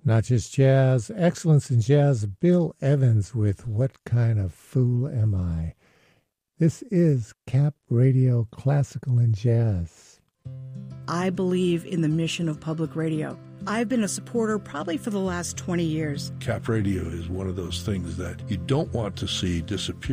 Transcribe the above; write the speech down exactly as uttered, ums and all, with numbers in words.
Not just jazz, excellence in jazz. Bill Evans with What Kind of Fool Am I? This is Cap Radio Classical and Jazz. I believe in the mission of public radio. I've been a supporter probably for the last twenty years. Cap Radio is one of those things that you don't want to see disappear.